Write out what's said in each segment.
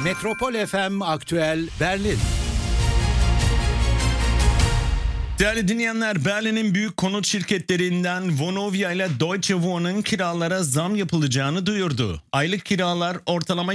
Metropol FM Aktüel Berlin. Değerli dinleyenler, Berlin'in büyük konut şirketlerinden Vonovia ile Deutsche Wohnung kiralara zam yapılacağını duyurdu. Aylık kiralar ortalama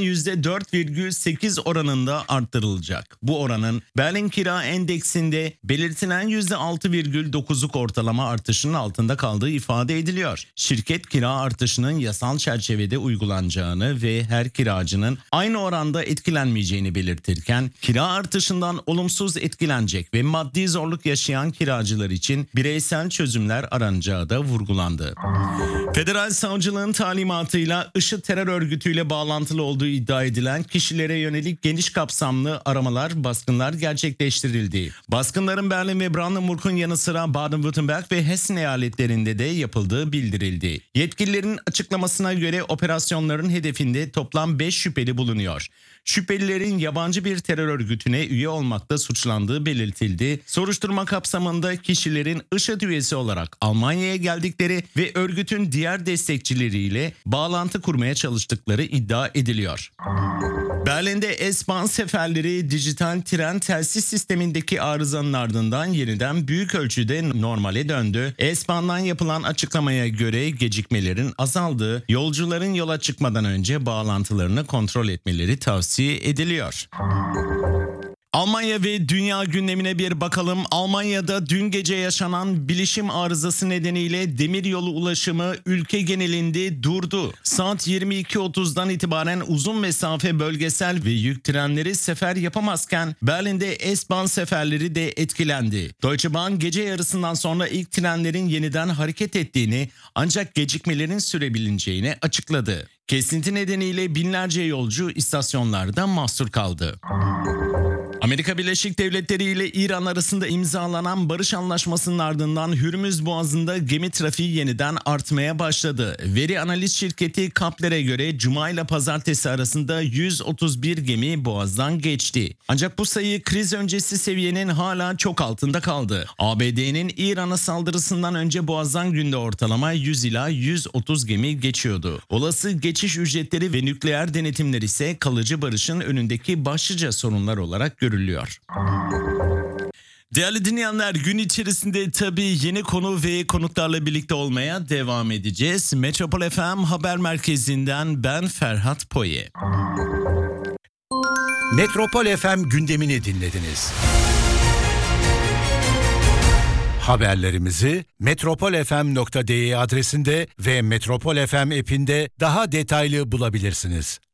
%4,8 oranında arttırılacak. Bu oranın Berlin Kira Endeksinde belirtilen %6,9'luk ortalama artışının altında kaldığı ifade ediliyor. Şirket kira artışının yasal çerçevede uygulanacağını ve her kiracının aynı oranda etkilenmeyeceğini belirtirken, kira artışından olumsuz etkilenecek ve maddi zorluk yaşayan kiracılar için bireysel çözümler aranacağı da vurgulandı. Federal Savcılığın talimatıyla IŞİD terör örgütüyle bağlantılı olduğu iddia edilen kişilere yönelik geniş kapsamlı aramalar, baskınlar gerçekleştirildi. Baskınların Berlin ve Brandenburg'un yanı sıra Baden-Württemberg ve Hessen eyaletlerinde de yapıldığı bildirildi. Yetkililerin açıklamasına göre operasyonların hedefinde toplam 5 şüpheli bulunuyor. Şüphelilerin yabancı bir terör örgütüne üye olmakta suçlandığı belirtildi. Soruşturma kapsamında kişilerin IŞİD üyesi olarak Almanya'ya geldikleri ve örgütün diğer destekçileriyle bağlantı kurmaya çalıştıkları iddia ediliyor. Berlin'de S-Bahn seferleri dijital tren telsiz sistemindeki arızanın ardından yeniden büyük ölçüde normale döndü. S-Bahn'dan yapılan açıklamaya göre gecikmelerin azaldığı, yolcuların yola çıkmadan önce bağlantılarını kontrol etmeleri tavsiye ediliyor. Almanya ve dünya gündemine bir bakalım. Almanya'da dün gece yaşanan bilişim arızası nedeniyle demiryolu ulaşımı ülke genelinde durdu. Saat 22.30'dan itibaren uzun mesafe bölgesel ve yük trenleri sefer yapamazken Berlin'de S-Bahn seferleri de etkilendi. Deutsche Bahn gece yarısından sonra ilk trenlerin yeniden hareket ettiğini ancak gecikmelerin sürebileceğini açıkladı. Kesinti nedeniyle binlerce yolcu istasyonlarda mahsur kaldı. Amerika Birleşik Devletleri ile İran arasında imzalanan barış anlaşmasının ardından Hürmüz Boğazı'nda gemi trafiği yeniden artmaya başladı. Veri analiz şirketi Kepler'e göre Cuma ile Pazartesi arasında 131 gemi Boğaz'dan geçti. Ancak bu sayı kriz öncesi seviyenin hala çok altında kaldı. ABD'nin İran'a saldırısından önce Boğaz'dan günde ortalama 100 ila 130 gemi geçiyordu. Olası geçiş ücretleri ve nükleer denetimler ise kalıcı barışın önündeki başlıca sorunlar olarak görülüyor. Değerli dinleyenler, gün içerisinde tabii yeni konu ve konuklarla birlikte olmaya devam edeceğiz. Metropol FM Haber Merkezi'nden ben Ferhat Poye. Metropol FM gündemini dinlediniz. Haberlerimizi metropolfm.de adresinde ve Metropol FM app'inde daha detaylı bulabilirsiniz.